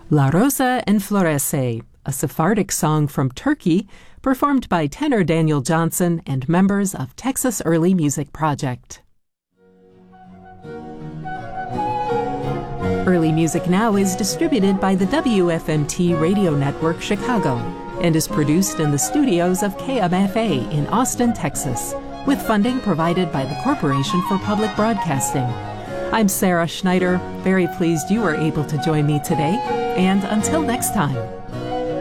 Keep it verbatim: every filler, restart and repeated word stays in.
La Rosa Enflorece, a Sephardic song from Turkey, performed by tenor Daniel Johnson and members of Texas Early Music Project. Early Music Now is distributed by the W F M T Radio Network Chicago and is produced in the studios of K M F A in Austin, Texas, with funding provided by the Corporation for Public Broadcasting. I'm Sarah Schneider, very pleased you were able to join me today, and until next time.